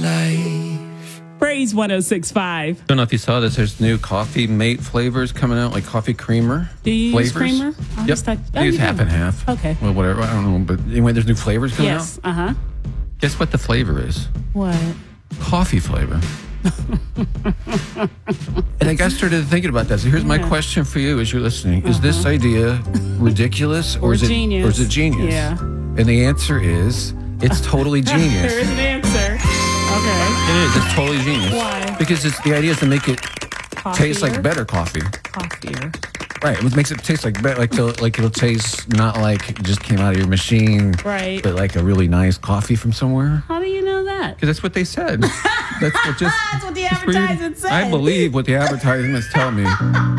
life. Praise 106.5. I don't know if you saw this. There's new Coffee Mate flavors coming out, like coffee creamer. Do you flavors. use creamer? I Yep. thought- I use you half do. and half. Okay. Well, whatever. I don't know. But anyway, there's new flavors coming Yes. out. Guess what the flavor is? What? Coffee flavor. And I got started thinking about that. So here's my question for you as you're listening. Is this idea ridiculous or is it genius? Or is it genius? Yeah. And the answer is it's totally genius. There is an answer. Okay. It is. It's totally genius. Why? Because the idea is to make it taste like Coffier? better coffee. Coffier. Right. It makes it taste like better, like it'll taste not like it just came out of your machine, Right. but like a really nice coffee from somewhere. How do you know that? Because that's what they said. That's what That's what the just read- advertisement said. I believe what the advertisements tell me.